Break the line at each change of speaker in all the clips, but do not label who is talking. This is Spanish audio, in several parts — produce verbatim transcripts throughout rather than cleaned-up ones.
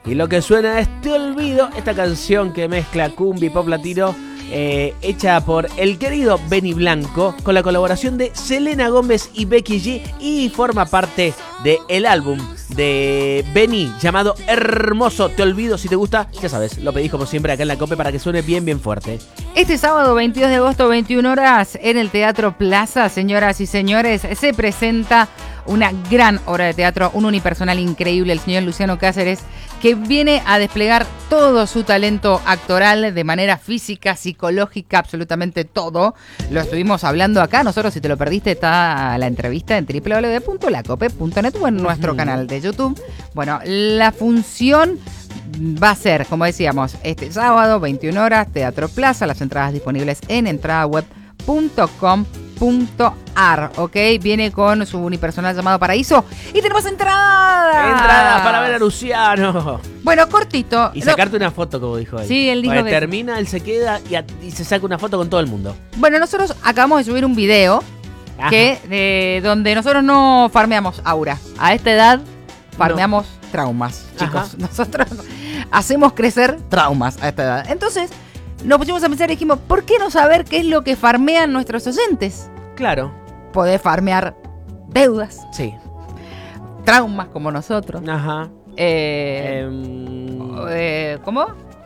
Y lo que suena es Te Olvido, esta canción que mezcla cumbia y pop latino, eh, hecha por el querido Benny Blanco, con la colaboración de Selena Gómez y Becky G, y forma parte del álbum de Benny llamado Hermoso. Te Olvido. Si te gusta, ya sabes, lo pedís como siempre acá en la Cope para que suene bien bien fuerte.
Este sábado veintidós de agosto, veintiuna horas, en el Teatro Plaza, señoras y señores, se presenta una gran obra de teatro, un unipersonal increíble, el señor Luciano Cáceres, que viene a desplegar todo su talento actoral de manera física, psicológica, absolutamente todo. Lo estuvimos hablando acá. Nosotros, si te lo perdiste, está la entrevista en doble u doble u doble u punto la cope punto net o en nuestro uh-huh. canal de YouTube. Bueno, la función va a ser, como decíamos, este sábado, veintiuna horas, Teatro Plaza. Las entradas disponibles en entradaweb punto com punto ar, ¿ok? Viene con su unipersonal llamado Paraíso y tenemos entrada.
Entrada para ver a Luciano.
Bueno, cortito.
Y sacarte lo... una foto, como dijo él.
Sí, él dijo
Porque
que...
termina, él se queda y, a... y se saca una foto con todo el mundo.
Bueno, nosotros acabamos de subir un video que eh, donde nosotros no farmeamos aura. A esta edad farmeamos no. traumas, chicos. Ajá. Nosotros hacemos crecer traumas a esta edad. Entonces nos pusimos a pensar y dijimos, ¿por qué no saber qué es lo que farmean nuestros oyentes?
Claro.
Podés farmear deudas.
Sí.
Traumas como nosotros.
Ajá.
Eh, um... eh, ¿Cómo?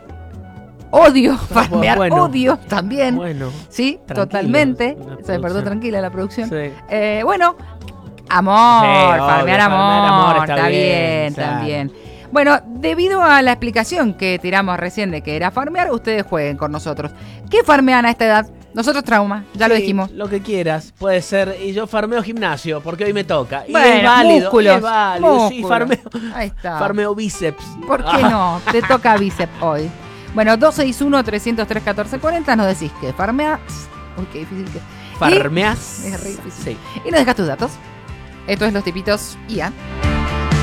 Odio. Farmear bueno. odio también.
Bueno.
Sí, totalmente. Se me perdó tranquila la producción.
Sí.
Eh, bueno, amor.
Sí,
farmear,
obvio,
amor.
farmear amor. Está,
está bien,
bien
claro. También. Bueno, debido a la explicación que tiramos recién de que era farmear, ustedes jueguen con nosotros. ¿Qué farmean a esta edad? Nosotros trauma, ya sí, lo dijimos.
Lo que quieras, puede ser. Y yo farmeo gimnasio, porque hoy me toca. Y
bueno,
es válido.
Músculos,
es válido.
músculos.
Sí, farmeo.
Ahí está.
Farmeo bíceps.
¿Por qué ah. no? Te toca bíceps hoy. Bueno, dos seis uno, tres cero tres, uno cuatro cuatro cero nos decís que farmeas. Uy, qué difícil que
¿Farmeas?
Es re difícil. Sí. Y nos dejas tus datos. Esto es Los Tipitos I A.